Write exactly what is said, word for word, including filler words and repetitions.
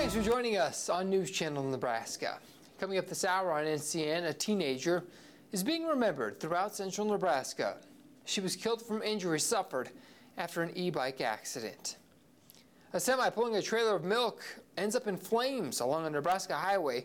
Thanks for joining us on News Channel Nebraska. Coming up this hour on N C N, a teenager is being remembered throughout central Nebraska. She was killed from injuries suffered after an e-bike accident. A semi pulling a trailer of milk ends up in flames along a Nebraska highway